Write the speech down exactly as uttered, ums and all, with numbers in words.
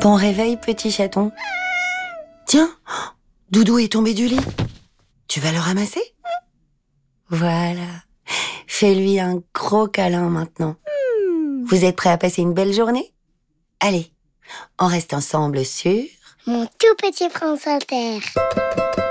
Bon réveil, petit chaton. Tiens, Doudou est tombé du lit. Tu vas le ramasser? Voilà. Fais-lui un gros câlin maintenant. Vous êtes prêts à passer une belle journée? Allez, on reste ensemble sur... Mon tout petit France Inter.